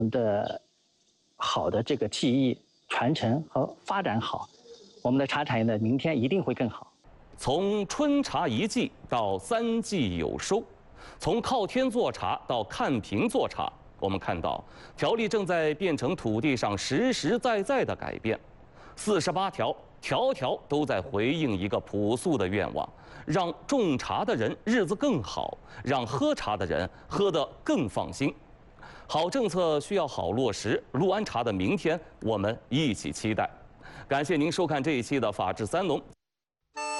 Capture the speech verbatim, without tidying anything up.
的好的这个技艺传承和发展好，我们的茶产业的明天一定会更好。 从春茶一季到三季有收，从靠天做茶到看瓶做茶，我们看到条例正在变成土地上实实在在的改变。四十八条，条条都在回应一个朴素的愿望，让种茶的人日子更好，让喝茶的人喝得更放心。好政策需要好落实，六安茶的明天我们一起期待。感谢您收看这一期的《法治三农》。